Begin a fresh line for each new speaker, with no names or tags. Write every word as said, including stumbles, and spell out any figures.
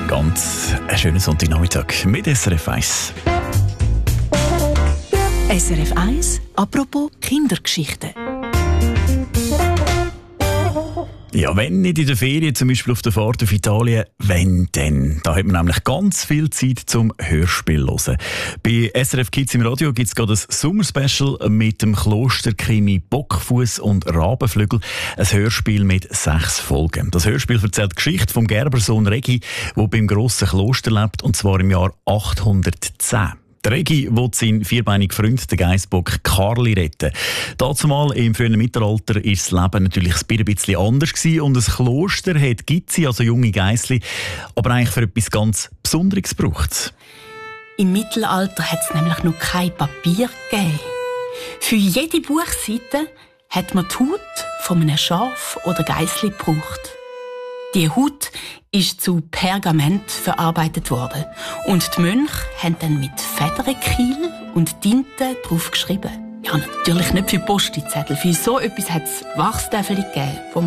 Ganz einen schönen Sonntagnachmittag mit S R F eins.
S R F eins, apropos Kindergeschichten.
Ja, wenn nicht in der Ferien, zum Beispiel auf der Fahrt auf Italien, wenn denn? Da hat man nämlich ganz viel Zeit zum Hörspiel hören. Bei S R F Kids im Radio gibt es gerade ein Sommerspecial mit dem Klosterkrimi Bockfuß und Rabenflügel. Ein Hörspiel mit sechs Folgen. Das Hörspiel erzählt die Geschichte vom Gerbersohn Regi, der beim grossen Kloster lebt, und zwar im Jahr achthundertzehn. Der Regi will seinen vierbeinigen Freund, den Geissbock Karli, retten. Dazumal im frühen Mittelalter war das Leben natürlich ein bisschen anders gewesen, und ein Kloster hat Gizzi, also junge Geissli, aber eigentlich für etwas ganz Besonderes gebraucht.
Im Mittelalter hat es nämlich noch kein Papier gegeben. Für jede Buchseite hat man die Haut von einem Schaf oder Geissli gebraucht. Die Haut ist zu Pergament verarbeitet worden und die Mönche haben dann mit Federkiel und Tinte drauf geschrieben. Ja, natürlich nicht für Postizettel. Für so etwas hat es Wachstäfel gegeben, wo man